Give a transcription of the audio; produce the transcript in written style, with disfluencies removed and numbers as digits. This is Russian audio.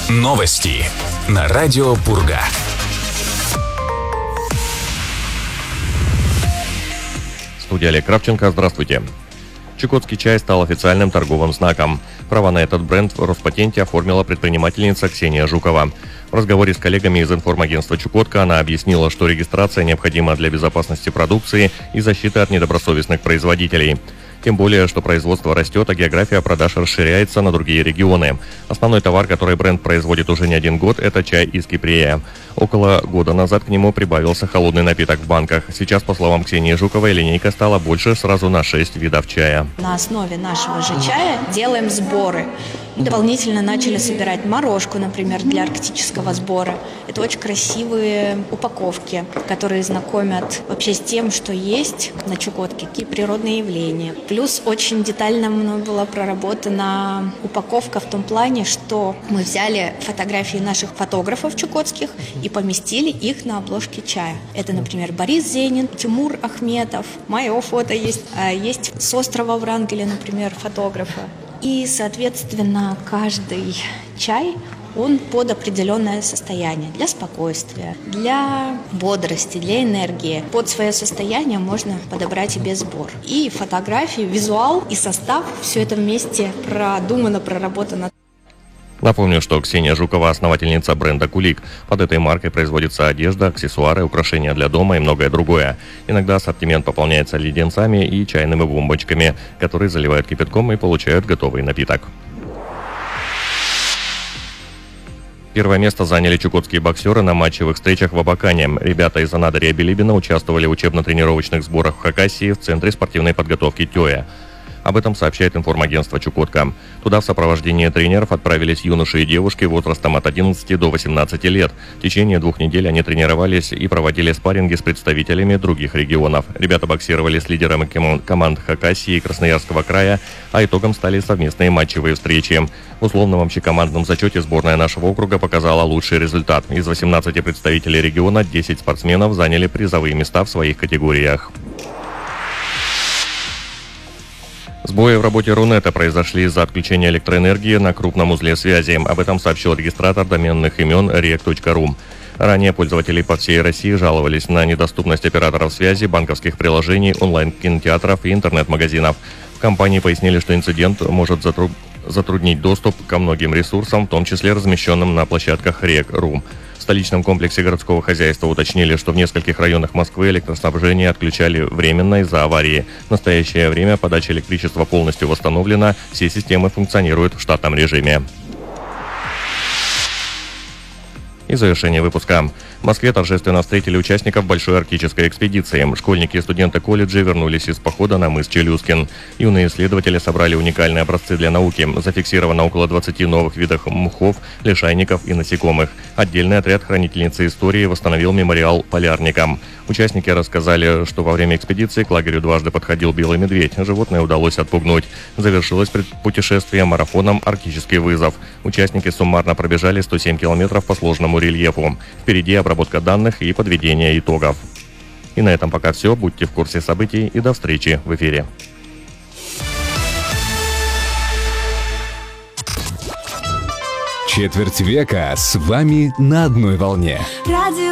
Новости на радио Пурга. Студия Олег Кравченко. Здравствуйте. Чукотский чай стал официальным торговым знаком. Права на этот бренд в Роспатенте оформила предпринимательница Ксения Жукова. В разговоре с коллегами из информагентства «Чукотка» она объяснила, что регистрация необходима для безопасности продукции и защиты от недобросовестных производителей. Тем более, что производство растет, а география продаж расширяется на другие регионы. Основной товар, который бренд производит уже не один год, это чай из Кипрея. Около года назад к нему прибавился холодный напиток в банках. Сейчас, по словам Ксении Жуковой, линейка стала больше сразу на 6 видов чая. На основе нашего же чая делаем сборы. Дополнительно начали собирать морожку, например, для арктического сбора. Это очень красивые упаковки, которые знакомят вообще с тем, что есть на Чукотке, какие природные явления. Плюс очень детально мной была проработана упаковка в том плане, что мы взяли фотографии наших фотографов чукотских и поместили их на обложке чая. Это, например, Борис Зенин, Тимур Ахметов, мое фото есть, есть с острова Врангеля, например, фотографа. И, соответственно, каждый чай, он под определенное состояние для спокойствия, для бодрости, для энергии. Под свое состояние можно подобрать себе сбор. И фотографии, визуал и состав, все это вместе продумано, проработано. Напомню, что Ксения Жукова – основательница бренда «Кулик». Под этой маркой производится одежда, аксессуары, украшения для дома и многое другое. Иногда ассортимент пополняется леденцами и чайными бомбочками, которые заливают кипятком и получают готовый напиток. Первое место заняли чукотские боксеры на матчевых встречах в Абакане. Ребята из Анадыря Билибина участвовали в учебно-тренировочных сборах в Хакасии в Центре спортивной подготовки ТЕА. Об этом сообщает информагентство «Чукотка». Туда в сопровождении тренеров отправились юноши и девушки возрастом от 11 до 18 лет. В течение 2 недель они тренировались и проводили спарринги с представителями других регионов. Ребята боксировали с лидерами команд Хакасии и Красноярского края, а итогом стали совместные матчевые встречи. В условном общекомандном зачете сборная нашего округа показала лучший результат. Из 18 представителей региона 10 спортсменов заняли призовые места в своих категориях. Сбои в работе Рунета произошли из-за отключения электроэнергии на крупном узле связи. Об этом сообщил регистратор доменных имен rec.ru. Ранее пользователи по всей России жаловались на недоступность операторов связи, банковских приложений, онлайн-кинотеатров и интернет-магазинов. В компании пояснили, что инцидент может затруднить доступ ко многим ресурсам, в том числе размещенным на площадках rec.ru. В столичном комплексе городского хозяйства уточнили, что в нескольких районах Москвы электроснабжение отключали временно из-за аварии. В настоящее время подача электричества полностью восстановлена, все системы функционируют в штатном режиме. И завершение выпуска. В Москве торжественно встретили участников большой арктической экспедиции. Школьники и студенты колледжа вернулись из похода на мыс Челюскин. Юные исследователи собрали уникальные образцы для науки. Зафиксировано около 20 новых видов мхов, лишайников и насекомых. Отдельный отряд хранительницы истории восстановил мемориал полярникам. Участники рассказали, что во время экспедиции к лагерю дважды подходил белый медведь. Животное удалось отпугнуть. Завершилось путешествие марафоном «Арктический вызов». Участники суммарно пробежали 107 километров по сложному рельефу. Впереди обработка данных и подведение итогов. И на этом пока все. Будьте в курсе событий и до встречи в эфире. Четверть века с вами на одной волне.